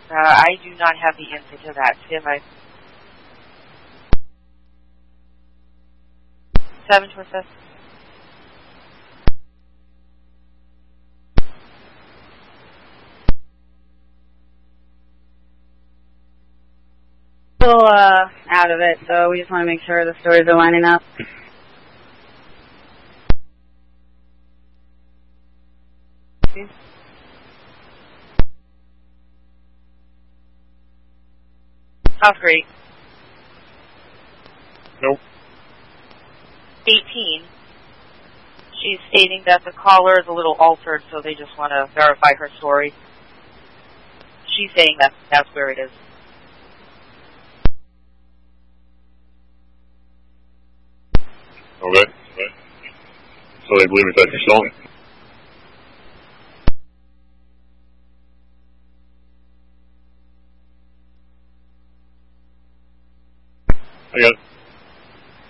I do not have the answer to that. See if I... 7 to assist. Still out of it, so we just want to make sure the stories are lining up. South Great. Nope. 18. She's stating that the caller is a little altered, so they just want to verify her story. She's saying that that's where it is. Okay. So they believe it's actually stolen. I got it.